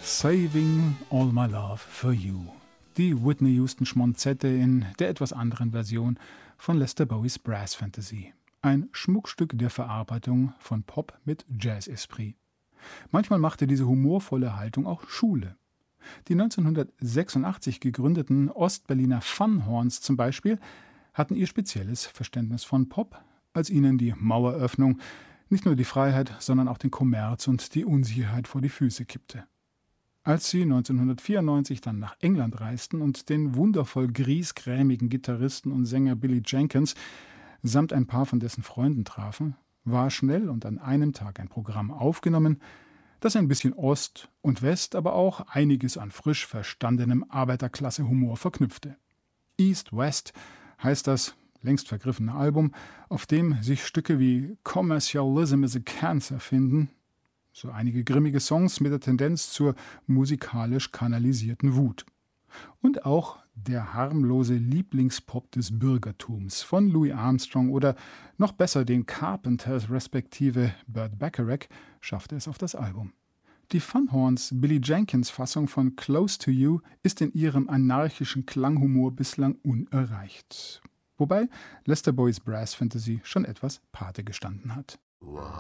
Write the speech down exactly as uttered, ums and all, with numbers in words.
Saving All My Love for You. Die Whitney Houston Schmonzette in der etwas anderen Version von Lester Bowies Brass Fantasy. Ein Schmuckstück der Verarbeitung von Pop mit Jazz-Esprit. Manchmal machte diese humorvolle Haltung auch Schule. Die neunzehnhundertsechsundachtzig gegründeten Ostberliner Funhorns zum Beispiel hatten ihr spezielles Verständnis von Pop, als ihnen die Maueröffnung nicht nur die Freiheit, sondern auch den Kommerz und die Unsicherheit vor die Füße kippte. Als sie neunzehnhundertvierundneunzig dann nach England reisten und den wundervoll griesgrämigen Gitarristen und Sänger Billy Jenkins samt ein paar von dessen Freunden trafen, war schnell und an einem Tag ein Programm aufgenommen, das ein bisschen Ost und West, aber auch einiges an frisch verstandenem Arbeiterklasse-Humor verknüpfte. East West heißt das längst vergriffene Album, auf dem sich Stücke wie Commercialism is a Cancer finden, so einige grimmige Songs mit der Tendenz zur musikalisch kanalisierten Wut. Und auch der harmlose Lieblingspop des Bürgertums von Louis Armstrong oder noch besser den Carpenters respektive Burt Bacharach schaffte es auf das Album. Die Funhorns Billy Jenkins Fassung von Close to You ist in ihrem anarchischen Klanghumor bislang unerreicht. Wobei Lester Bowies Brass Fantasy schon etwas Pate gestanden hat. Wow.